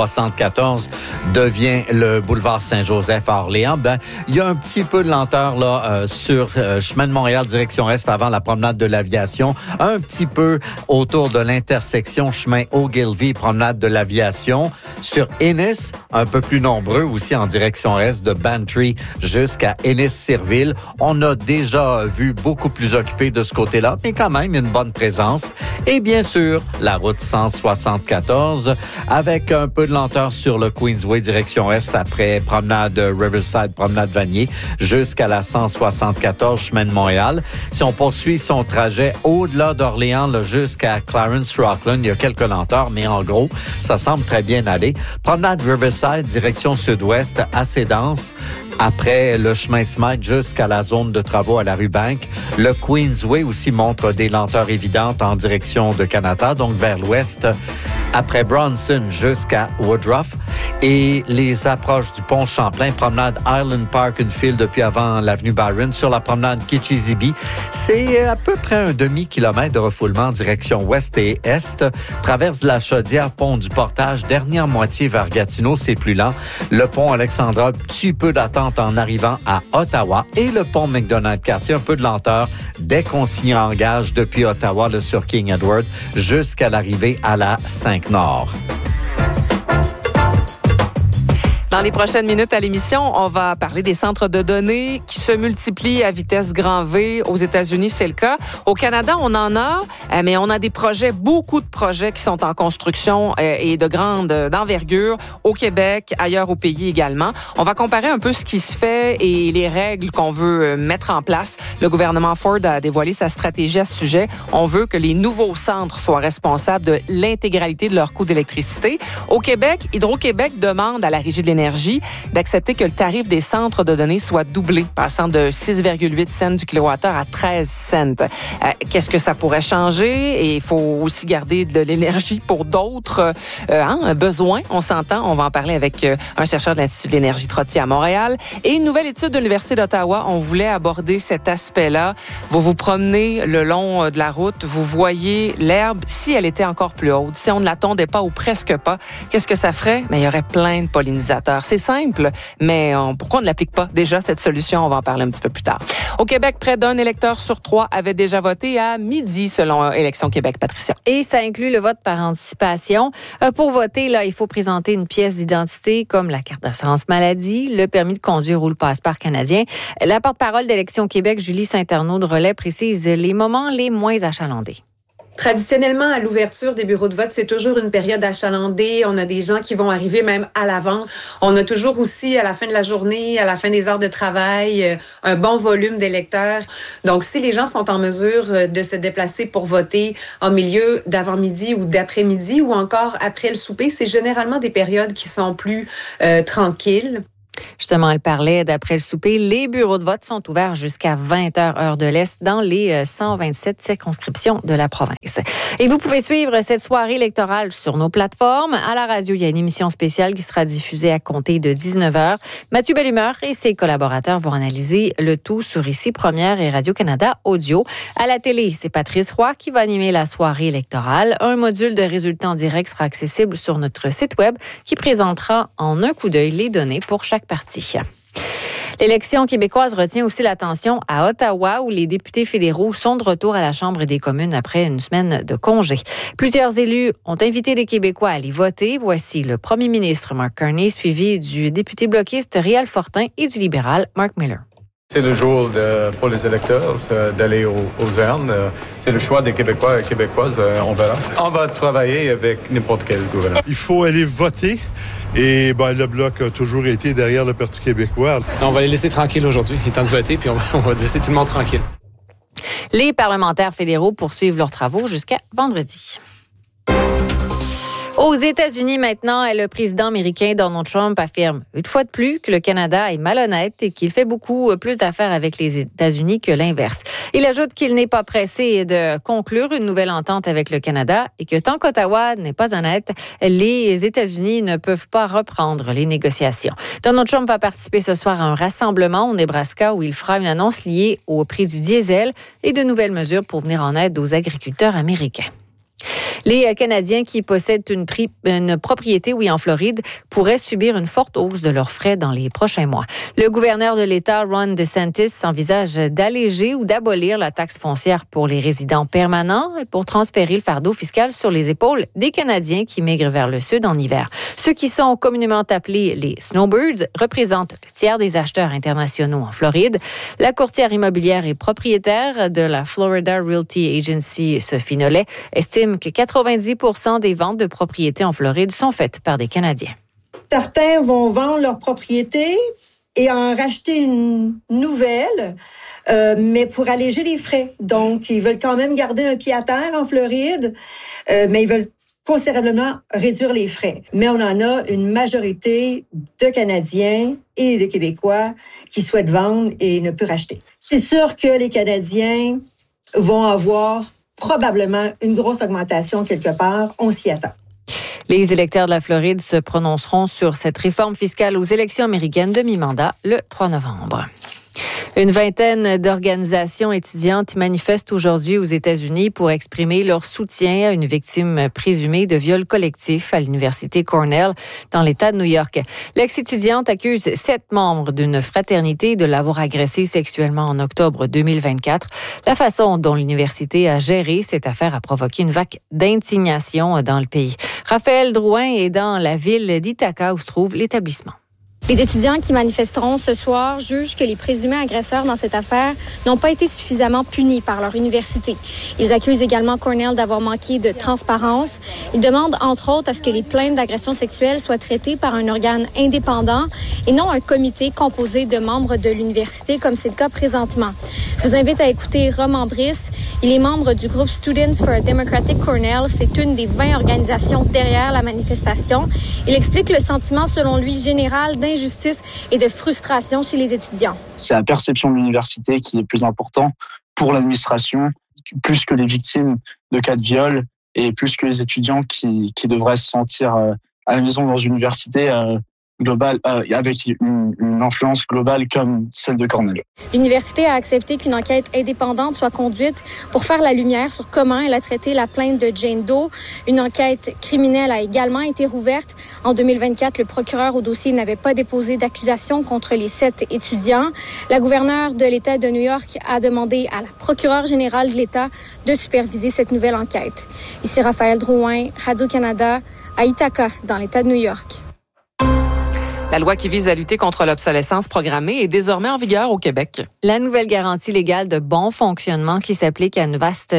174, devient le boulevard Saint-Joseph à Orléans. Il y a un petit peu de lenteur là sur chemin de Montréal direction Est avant la promenade de l'Aviation. Un petit peu autour de l'intersection chemin Ogilvy, promenade de l'Aviation. Sur Ennis, un peu plus nombreux aussi en direction Est de Bantry jusqu'à Ennis-Cirville. On a déjà vu beaucoup plus occupé de ce côté-là, mais quand même une bonne présence. Et bien sûr, la route 174 avec un peu de lenteur sur le Queensway direction Est après promenade Riverside, promenade Vanier jusqu'à la 174 chemin de Montréal. Si on poursuit son trajet au-delà d'Orléans là, jusqu'à Clarence-Rockland, il y a quelques lenteurs, mais en gros, ça semble très bien aller. Promenade Riverside direction sud-ouest, assez dense. Après le chemin Smythe jusqu'à la zone de travaux à la rue Bank. Le Queensway aussi montre des lenteurs évidentes en direction de Canada, donc vers l'ouest. Après Bronson jusqu'à Woodruff. Et les approches du pont Champlain, promenade Island Park, une file depuis avant l'avenue Byron. Sur la promenade Kitchissippi, c'est à peu près un demi-kilomètre de refoulement en direction ouest et est. Traverse de la Chaudière, pont du Portage, dernière moitié vers Gatineau, c'est plus lent. Le pont Alexandra, petit peu d'attente en arrivant à Ottawa. Et le pont McDonald-Cartier, un peu de lenteur dès qu'on s'y engage depuis Ottawa, là, sur King Edward, jusqu'à l'arrivée à la 5-Nord. Dans les prochaines minutes à l'émission, on va parler des centres de données qui se multiplient à vitesse grand V. Aux États-Unis, c'est le cas. Au Canada, on en a, mais on a des projets, beaucoup de projets qui sont en construction et de grande d'envergure au Québec, ailleurs au pays également. On va comparer un peu ce qui se fait et les règles qu'on veut mettre en place. Le gouvernement Ford a dévoilé sa stratégie à ce sujet. On veut que les nouveaux centres soient responsables de l'intégralité de leur coût d'électricité. Au Québec, Hydro-Québec demande à la Régie de l'énergie d'accepter que le tarif des centres de données soit doublé, passant de 6,8 cents du kilowattheure à 13 cents. Qu'est-ce que ça pourrait changer? Et il faut aussi garder de l'énergie pour d'autres besoins. On s'entend. On va en parler avec un chercheur de l'Institut de l'énergie Trottier à Montréal. Et une nouvelle étude de l'Université d'Ottawa. On voulait aborder cet aspect-là. Vous vous promenez le long de la route. Vous voyez l'herbe. Si elle était encore plus haute, si on ne la tondait pas ou presque pas, qu'est-ce que ça ferait? Mais il y aurait plein de pollinisateurs. C'est simple, mais pourquoi on ne l'applique pas déjà, cette solution? On va en parler un petit peu plus tard. Au Québec, près d'un électeur sur 3 avait déjà voté à midi, selon Élections Québec. Patricia. Et ça inclut le vote par anticipation. Pour voter, là, il faut présenter une pièce d'identité comme la carte d'assurance maladie, le permis de conduire ou le passeport canadien. La porte-parole d'Élections Québec, Julie Saint-Arnaud de Relais, précise les moments les moins achalandés. Traditionnellement, à l'ouverture des bureaux de vote, c'est toujours une période achalandée. On a des gens qui vont arriver même à l'avance. On a toujours aussi, à la fin de la journée, à la fin des heures de travail, un bon volume d'électeurs. Donc, si les gens sont en mesure de se déplacer pour voter en milieu d'avant-midi ou d'après-midi ou encore après le souper, c'est généralement des périodes qui sont plus tranquilles. Justement, elle parlait d'après le souper. Les bureaux de vote sont ouverts jusqu'à 20h heure de l'Est dans les 127 circonscriptions de la province. Et vous pouvez suivre cette soirée électorale sur nos plateformes. À la radio, il y a une émission spéciale qui sera diffusée à compter de 19h. Mathieu Bellumeur et ses collaborateurs vont analyser le tout sur Ici Première et Radio-Canada Audio. À la télé, c'est Patrice Roy qui va animer la soirée électorale. Un module de résultats en direct sera accessible sur notre site web qui présentera en un coup d'œil les données pour chaque partie. L'élection québécoise retient aussi l'attention à Ottawa, où les députés fédéraux sont de retour à la Chambre des communes après une semaine de congé. Plusieurs élus ont invité les Québécois à aller voter. Voici le premier ministre Mark Carney, suivi du député bloquiste Réal Fortin et du libéral Mark Miller. C'est le jour pour les électeurs d'aller aux urnes. C'est le choix des Québécois et Québécoises. On verra. On va travailler avec n'importe quel gouvernement. Il faut aller voter. Et le Bloc a toujours été derrière le Parti québécois. On va les laisser tranquilles aujourd'hui. Il est temps de voter, puis on va laisser tout le monde tranquille. Les parlementaires fédéraux poursuivent leurs travaux jusqu'à vendredi. Aux États-Unis maintenant, le président américain Donald Trump affirme une fois de plus que le Canada est malhonnête et qu'il fait beaucoup plus d'affaires avec les États-Unis que l'inverse. Il ajoute qu'il n'est pas pressé de conclure une nouvelle entente avec le Canada et que tant qu'Ottawa n'est pas honnête, les États-Unis ne peuvent pas reprendre les négociations. Donald Trump va participer ce soir à un rassemblement au Nebraska où il fera une annonce liée au prix du diesel et de nouvelles mesures pour venir en aide aux agriculteurs américains. Les Canadiens qui possèdent une propriété, en Floride, pourraient subir une forte hausse de leurs frais dans les prochains mois. Le gouverneur de l'État, Ron DeSantis, envisage d'alléger ou d'abolir la taxe foncière pour les résidents permanents et pour transférer le fardeau fiscal sur les épaules des Canadiens qui migrent vers le sud en hiver. Ceux qui sont communément appelés les snowbirds représentent le tiers des acheteurs internationaux en Floride. La courtière immobilière et propriétaire de la Florida Realty Agency, Sophie Nollet, estime que 90% des ventes de propriétés en Floride sont faites par des Canadiens. Certains vont vendre leur propriété et en racheter une nouvelle, mais pour alléger les frais. Donc, ils veulent quand même garder un pied à terre en Floride, mais ils veulent considérablement réduire les frais. Mais on en a une majorité de Canadiens et de Québécois qui souhaitent vendre et ne peuvent racheter. C'est sûr que les Canadiens vont avoir probablement une grosse augmentation quelque part. On s'y attend. Les électeurs de la Floride se prononceront sur cette réforme fiscale aux élections américaines de mi-mandat le 3 novembre. Une vingtaine d'organisations étudiantes manifestent aujourd'hui aux États-Unis pour exprimer leur soutien à une victime présumée de viol collectif à l'université Cornell dans l'État de New York. L'ex-étudiante accuse 7 membres d'une fraternité de l'avoir agressée sexuellement en octobre 2024. La façon dont l'université a géré cette affaire a provoqué une vague d'indignation dans le pays. Raphaël Drouin est dans la ville d'Ithaca où se trouve l'établissement. Les étudiants qui manifesteront ce soir jugent que les présumés agresseurs dans cette affaire n'ont pas été suffisamment punis par leur université. Ils accusent également Cornell d'avoir manqué de transparence. Ils demandent, entre autres, à ce que les plaintes d'agression sexuelle soient traitées par un organe indépendant et non un comité composé de membres de l'université, comme c'est le cas présentement. Je vous invite à écouter Roman Brice. Il est membre du groupe Students for a Democratic Cornell. C'est une des 20 organisations derrière la manifestation. Il explique le sentiment, selon lui, général d'injustice et de frustration chez les étudiants. C'est la perception de l'université qui est plus important pour l'administration, plus que les victimes de cas de viol et plus que les étudiants qui devraient se sentir à la maison dans une université globale, avec une influence globale comme celle de Cornell. L'université a accepté qu'une enquête indépendante soit conduite pour faire la lumière sur comment elle a traité la plainte de Jane Doe. Une enquête criminelle a également été rouverte. En 2024, le procureur au dossier n'avait pas déposé d'accusation contre les 7 étudiants. La gouverneure de l'État de New York a demandé à la procureure générale de l'État de superviser cette nouvelle enquête. Ici Raphaël Drouin, Radio-Canada, à Ithaca, dans l'État de New York. La loi qui vise à lutter contre l'obsolescence programmée est désormais en vigueur au Québec. La nouvelle garantie légale de bon fonctionnement qui s'applique à une vaste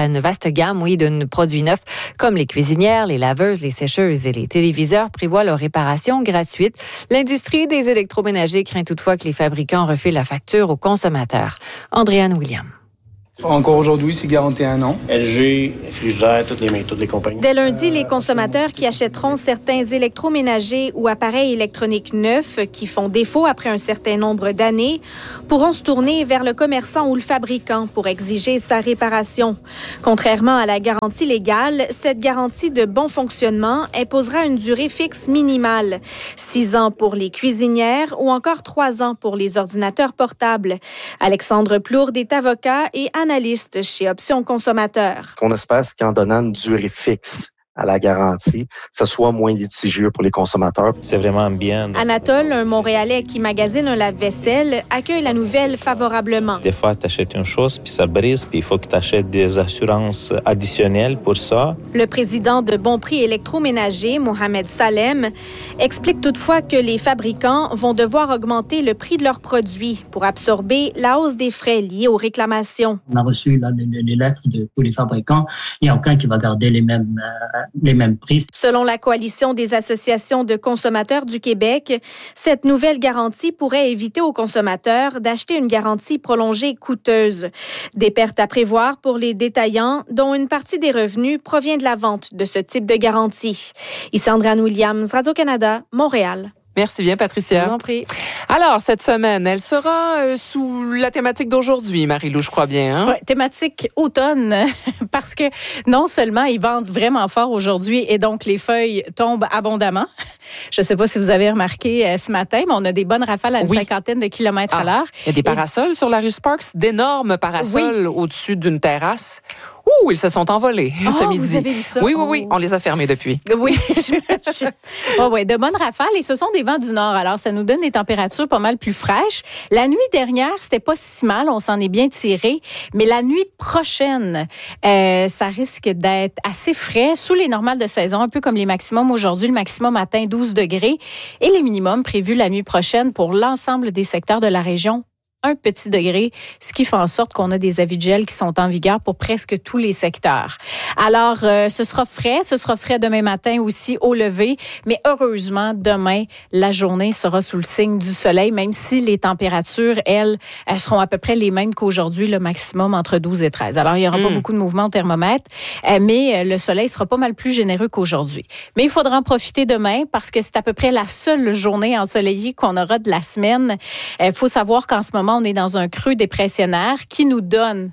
gamme, de produits neufs comme les cuisinières, les laveuses, les sécheuses et les téléviseurs prévoit leur réparation gratuite. L'industrie des électroménagers craint toutefois que les fabricants refilent la facture aux consommateurs. Andréane William. Encore aujourd'hui, c'est garanti 1 an. LG, Frigidaire, toutes les compagnies. Dès lundi, les consommateurs qui achèteront certains électroménagers ou appareils électroniques neufs qui font défaut après un certain nombre d'années pourront se tourner vers le commerçant ou le fabricant pour exiger sa réparation. Contrairement à la garantie légale, cette garantie de bon fonctionnement imposera une durée fixe minimale. 6 ans pour les cuisinières ou encore 3 ans pour les ordinateurs portables. Alexandre Plourde est avocat et analyste chez Options Consommateurs. Ce qu'on espère, c'est qu'en donnant une durée fixe à la garantie, que ce soit moins litigieux pour les consommateurs. C'est vraiment bien. Anatole, un Montréalais qui magasine un lave-vaisselle, accueille la nouvelle favorablement. Des fois, tu achètes une chose, puis ça brise, puis il faut que tu achètes des assurances additionnelles pour ça. Le président de Bon Prix Électroménager, Mohamed Salem, explique toutefois que les fabricants vont devoir augmenter le prix de leurs produits pour absorber la hausse des frais liés aux réclamations. On a reçu les lettres de tous les fabricants. Il n'y a aucun qui va garder les mêmes prix. Selon la Coalition des associations de consommateurs du Québec, cette nouvelle garantie pourrait éviter aux consommateurs d'acheter une garantie prolongée coûteuse. Des pertes à prévoir pour les détaillants, dont une partie des revenus provient de la vente de ce type de garantie. Ici Andréane Williams, Radio-Canada, Montréal. Merci bien, Patricia. Je vous en prie. Alors, cette semaine, elle sera sous la thématique d'aujourd'hui, Marie-Lou, je crois bien. Hein? Oui, thématique automne, parce que non seulement ils vendent vraiment fort aujourd'hui et donc les feuilles tombent abondamment. Je ne sais pas si vous avez remarqué ce matin, mais on a des bonnes rafales à une cinquantaine de kilomètres à l'heure. Il y a des parasols sur la rue Sparks, d'énormes parasols au-dessus d'une terrasse. Ils se sont envolés ce midi. Vous avez vu ça? Oui, on les a fermés depuis. Oui, de bonnes rafales et ce sont des vents du nord. Alors, ça nous donne des températures pas mal plus fraîches. La nuit dernière, c'était pas si mal, on s'en est bien tiré, mais la nuit prochaine, ça risque d'être assez frais, sous les normales de saison, un peu comme les maximums aujourd'hui. Le maximum atteint 12 degrés et les minimums prévus la nuit prochaine pour l'ensemble des secteurs de la région. 1 petit degré, ce qui fait en sorte qu'on a des avis de gel qui sont en vigueur pour presque tous les secteurs. Alors, ce sera frais demain matin aussi au lever, mais heureusement, demain, la journée sera sous le signe du soleil, même si les températures, elles seront à peu près les mêmes qu'aujourd'hui, le maximum entre 12 et 13. Alors, il n'y aura pas beaucoup de mouvements au thermomètre, mais le soleil sera pas mal plus généreux qu'aujourd'hui. Mais il faudra en profiter demain parce que c'est à peu près la seule journée ensoleillée qu'on aura de la semaine. Il faut savoir qu'en ce moment, on est dans un creux dépressionnaire qui nous donne,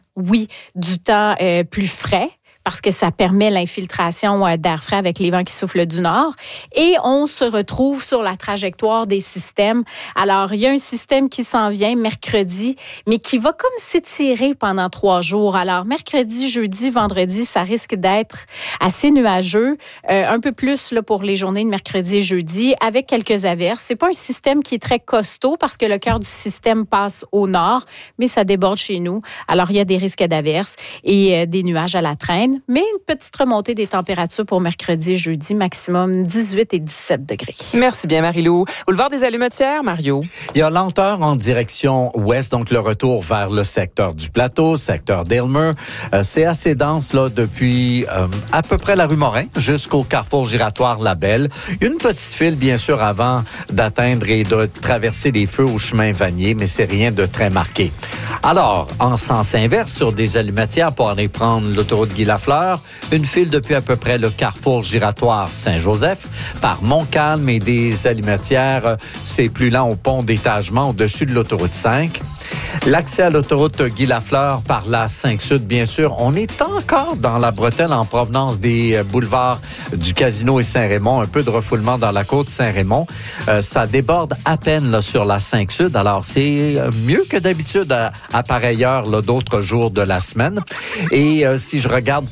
du temps plus frais, parce que ça permet l'infiltration d'air frais avec les vents qui soufflent du nord. Et on se retrouve sur la trajectoire des systèmes. Alors, il y a un système qui s'en vient mercredi, mais qui va comme s'étirer pendant 3 jours. Alors, mercredi, jeudi, vendredi, ça risque d'être assez nuageux. Un peu plus là, pour les journées de mercredi et jeudi, avec quelques averses. C'est pas un système qui est très costaud parce que le cœur du système passe au nord, mais ça déborde chez nous. Alors, il y a des risques d'averses et des nuages à la traîne. Mais une petite remontée des températures pour mercredi et jeudi, maximum 18 et 17 degrés. Merci bien, Marie-Lou. Boulevard des Allumetières, Mario. Il y a lenteur en direction ouest, donc le retour vers le secteur du Plateau, secteur d'Aylmer. C'est assez dense là depuis à peu près la rue Morin jusqu'au carrefour giratoire Labelle. Une petite file, bien sûr, avant d'atteindre et de traverser les feux au chemin Vanier, mais c'est rien de très marqué. Alors, en sens inverse, sur des allumetières pour aller prendre l'autoroute Guy-Lafleur, une file depuis à peu près le carrefour giratoire Saint-Joseph, par Montcalm et des allumetières, c'est plus lent au pont d'étagement au-dessus de l'autoroute 5. L'accès à l'autoroute Guy-Lafleur par la 5-Sud, bien sûr. On est encore dans la bretelle en provenance des boulevards du Casino et Saint-Raymond. Un peu de refoulement dans la côte Saint-Raymond. Ça déborde à peine là, sur la 5-Sud. Alors, c'est mieux que d'habitude à pareille heure là, d'autres jours de la semaine. Et si je regarde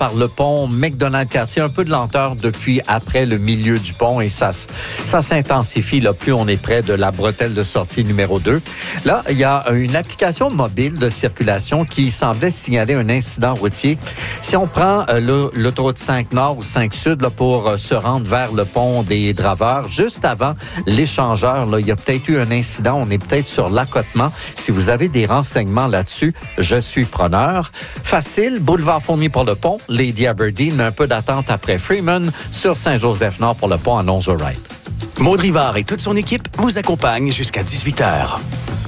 par le pont McDonald-Cartier. Un peu de lenteur depuis après le milieu du pont et ça s'intensifie là, plus on est près de la bretelle de sortie numéro 2. Là, il y a une application mobile de circulation qui semblait signaler un incident routier. Si on prend l'autoroute 5 Nord ou 5 Sud là, pour se rendre vers le pont des Draveurs, juste avant l'échangeur, là, il y a peut-être eu un incident. On est peut-être sur l'accotement. Si vous avez des renseignements là-dessus, je suis preneur. Facile, boulevard Fournier pour le pont, Lady Aberdeen, mais un peu d'attente après Freeman sur Saint-Joseph-Nord pour le pont à Nonzo-Wright. Maude Rivard et toute son équipe vous accompagnent jusqu'à 18h.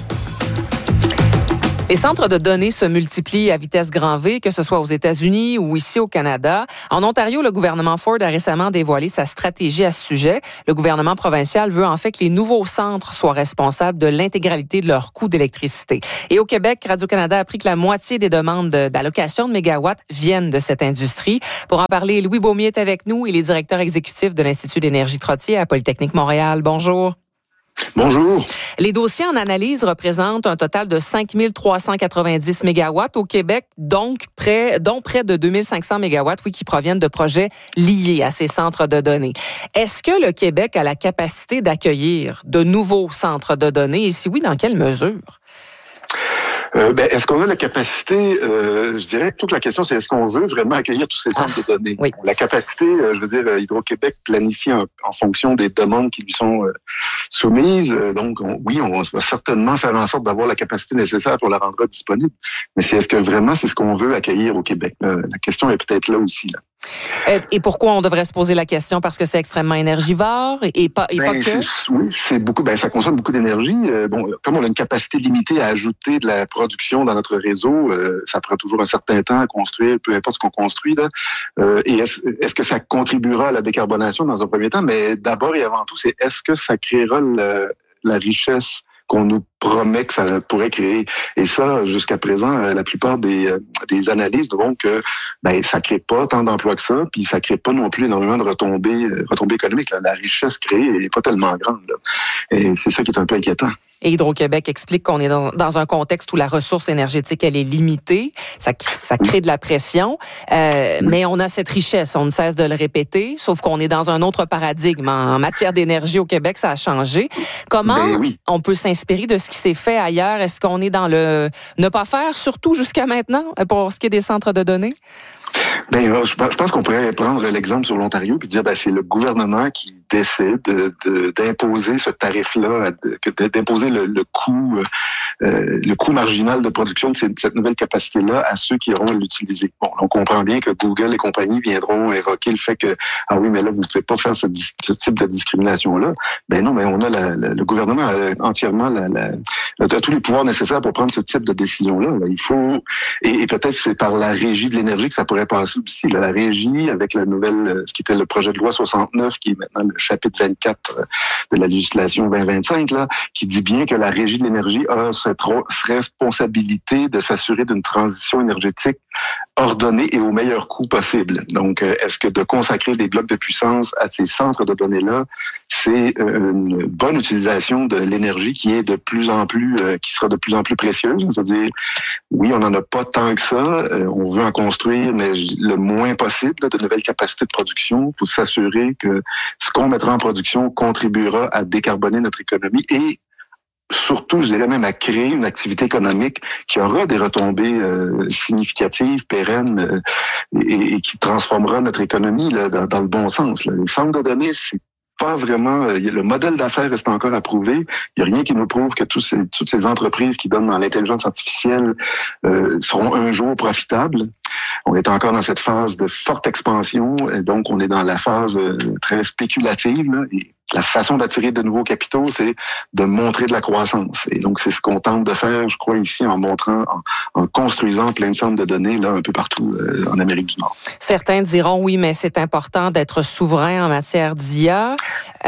Les centres de données se multiplient à vitesse grand V, que ce soit aux États-Unis ou ici au Canada. En Ontario, le gouvernement Ford a récemment dévoilé sa stratégie à ce sujet. Le gouvernement provincial veut en fait que les nouveaux centres soient responsables de l'intégralité de leur coût d'électricité. Et au Québec, Radio-Canada a appris que la moitié des demandes d'allocation de mégawatts viennent de cette industrie. Pour en parler, Louis Beaumier est avec nous. Il est directeur exécutif de l'Institut d'énergie Trottier à Polytechnique Montréal. Bonjour. Bonjour. Les dossiers en analyse représentent un total de 5 390 mégawatts au Québec, dont près de 2 500 mégawatts, qui proviennent de projets liés à ces centres de données. Est-ce que le Québec a la capacité d'accueillir de nouveaux centres de données? Et si oui, dans quelle mesure? Est-ce qu'on a la capacité, je dirais que toute la question, c'est est-ce qu'on veut vraiment accueillir tous ces centres de données? Oui. La capacité, je veux dire, Hydro-Québec planifie en fonction des demandes qui lui sont soumises. Donc, on va certainement faire en sorte d'avoir la capacité nécessaire pour la rendre disponible. Mais est-ce que vraiment c'est ce qu'on veut accueillir au Québec? La question est peut-être là aussi, là. Et pourquoi on devrait se poser la question? Parce que c'est extrêmement énergivore et pas que? Oui, c'est beaucoup. Ça consomme beaucoup d'énergie. Comme on a une capacité limitée à ajouter de la production dans notre réseau, ça prend toujours un certain temps à construire, peu importe ce qu'on construit. Là. Et est-ce que ça contribuera à la décarbonation dans un premier temps? Mais d'abord et avant tout, c'est est-ce que ça créera la richesse qu'on nous promet que ça pourrait créer. Et ça, jusqu'à présent, la plupart des analyses montrent que ça crée pas tant d'emplois que ça, puis ça crée pas non plus énormément de retombées économiques. Là. La richesse créée est pas tellement grande. Là. Et c'est ça qui est un peu inquiétant. Et Hydro-Québec explique qu'on est dans un contexte où la ressource énergétique, elle est limitée. Ça crée de la pression. Mais on a cette richesse, on ne cesse de le répéter, sauf qu'on est dans un autre paradigme. En matière d'énergie au Québec, ça a changé. Comment on peut s'inspirer de ce qui s'est fait ailleurs? Est-ce qu'on est dans le ne pas faire, surtout jusqu'à maintenant, pour ce qui est des centres de données? Je pense qu'on pourrait prendre l'exemple sur l'Ontario puis dire c'est le gouvernement qui décide d'imposer ce tarif-là, d'imposer le coût marginal de production de cette nouvelle capacité-là à ceux qui auront à l'utiliser. Bon, on comprend bien que Google et compagnie viendront évoquer le fait que mais là vous ne pouvez pas faire ce type de discrimination-là. Non, mais on a le gouvernement a entièrement tous les pouvoirs nécessaires pour prendre ce type de décision-là. Il faut et peut-être c'est par la Régie de l'énergie que ça pourrait passer aussi. La Régie, avec la nouvelle, ce qui était le projet de loi 69, qui est maintenant le chapitre 24 de la législation 2025, là, qui dit bien que la Régie de l'énergie a cette responsabilité de s'assurer d'une transition énergétique ordonnée et au meilleur coût possible. Donc, est-ce que de consacrer des blocs de puissance à ces centres de données-là, c'est une bonne utilisation de l'énergie qui est qui sera de plus en plus précieuse? C'est-à-dire, oui, on n'en a pas tant que ça. On veut en construire, mais le moins possible de nouvelles capacités de production. Il faut s'assurer que ce qu'on mettra en production contribuera à décarboner notre économie et surtout, je dirais même à créer une activité économique qui aura des retombées significatives, pérennes et qui transformera notre économie là, dans le bon sens. Là. Les centres de données, c'est pas vraiment... le modèle d'affaires reste encore à prouver. Il n'y a rien qui nous prouve que toutes ces entreprises qui donnent dans l'intelligence artificielle seront un jour profitables. On est encore dans cette phase de forte expansion, et donc on est dans la phase très spéculative. Là, et la façon d'attirer de nouveaux capitaux, c'est de montrer de la croissance. Et donc, c'est ce qu'on tente de faire, je crois, ici, en construisant plein de centres de données là un peu partout en Amérique du Nord. Certains diront, oui, mais c'est important d'être souverain en matière d'IA.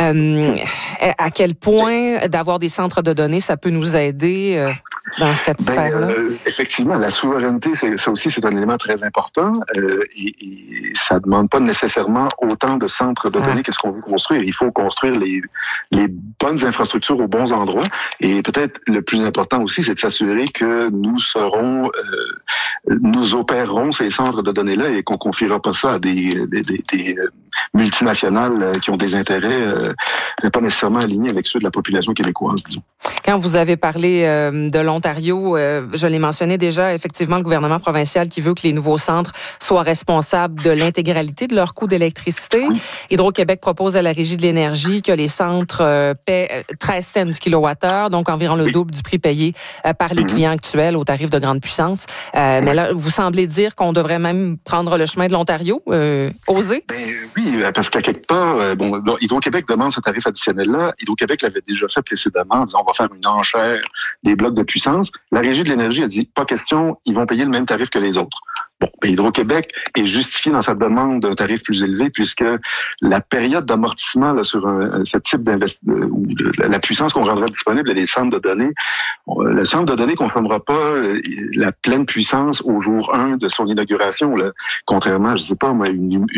À quel point d'avoir des centres de données, ça peut nous aider dans cette sphère-là? Effectivement, la souveraineté, ça aussi, c'est un élément très important et ça ne demande pas nécessairement autant de centres de données que ce qu'on veut construire. Il faut construire construire les bonnes infrastructures aux bons endroits. Et peut-être le plus important aussi, c'est de s'assurer que nous opérerons ces centres de données-là et qu'on confiera pas ça à des multinationales qui ont des intérêts pas nécessairement alignés avec ceux de la population québécoise, disons. Quand vous avez parlé de l'Ontario, je l'ai mentionné déjà, effectivement, le gouvernement provincial qui veut que les nouveaux centres soient responsables de l'intégralité de leur coût d'électricité. Oui. Hydro-Québec propose à la Régie de l'énergie que les centres paient 13 cents du kilowattheure, donc environ le double du prix payé par les clients actuels au tarif de grande puissance. Mais là, vous semblez dire qu'on devrait même prendre le chemin de l'Ontario, oser? Oui, parce qu'à quelque part, Hydro-Québec demande ce tarif additionnel-là. Hydro-Québec l'avait déjà fait précédemment en disant on va faire une enchère des blocs de puissance. La Régie de l'énergie a dit pas question, ils vont payer le même tarif que les autres. Bon, Hydro-Québec est justifié dans sa demande d'un tarif plus élevé puisque la période d'amortissement là, sur ce type d'investissement, la puissance qu'on rendra disponible et les centres de données, le centre de données ne consommera pas la pleine puissance au jour 1 de son inauguration. Là. Contrairement, je sais pas moi, une